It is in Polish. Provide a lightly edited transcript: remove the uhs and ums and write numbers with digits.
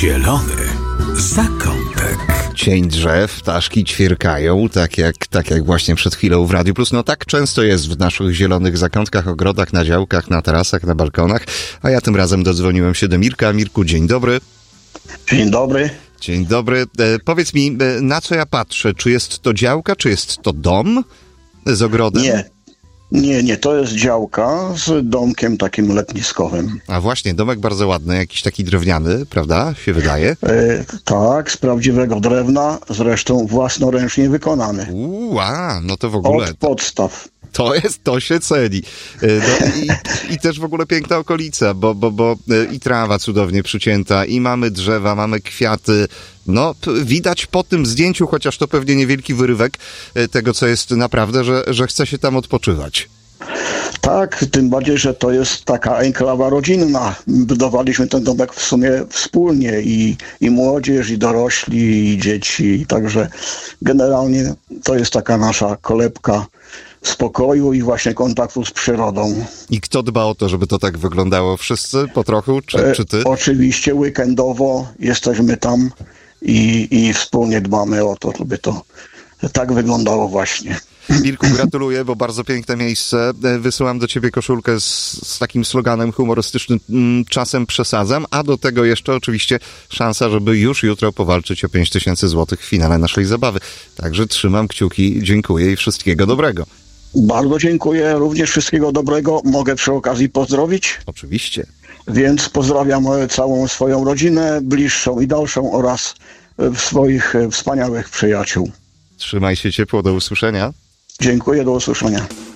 Zielony zakątek. Cień drzew, ptaszki ćwierkają, tak jak właśnie przed chwilą w Radiu Plus. No tak często jest w naszych zielonych zakątkach, ogrodach, na działkach, na tarasach, na balkonach. A ja tym razem dodzwoniłem się do Mirka. Mirku, dzień dobry. Dzień dobry. Dzień dobry. Powiedz mi, na co ja patrzę? Czy jest to działka, czy jest to dom z ogrodem? Nie, to jest działka z domkiem takim letniskowym. A właśnie, domek bardzo ładny, jakiś taki drewniany, prawda? Się wydaje. Tak, z prawdziwego drewna, zresztą własnoręcznie wykonany. No to w ogóle... Od podstaw. To się ceni. No i też w ogóle piękna okolica, bo i trawa cudownie przycięta, i mamy drzewa, mamy kwiaty. No, widać po tym zdjęciu, chociaż to pewnie niewielki wyrywek tego, co jest naprawdę, że chce się tam odpoczywać. Tak, tym bardziej, że to jest taka enklawa rodzinna. Budowaliśmy ten domek w sumie wspólnie i młodzież, i dorośli, i dzieci. Także generalnie to jest taka nasza kolebka spokoju i właśnie kontaktu z przyrodą. I kto dba o to, żeby to tak wyglądało? Wszyscy po trochu, czy ty? Oczywiście weekendowo jesteśmy tam i wspólnie dbamy o to, żeby to tak wyglądało właśnie. Mirku, gratuluję, bo bardzo piękne miejsce. Wysyłam do ciebie koszulkę z takim sloganem humorystycznym "Czasem przesadzam", a do tego jeszcze oczywiście szansa, żeby już jutro powalczyć o 5000 zł w finale naszej zabawy. Także trzymam kciuki, dziękuję i wszystkiego dobrego. Bardzo dziękuję, również wszystkiego dobrego. Mogę przy okazji pozdrowić? Oczywiście. Więc pozdrawiam całą swoją rodzinę, bliższą i dalszą oraz swoich wspaniałych przyjaciół. Trzymaj się ciepło, do usłyszenia. Dziękuję, do usłyszenia.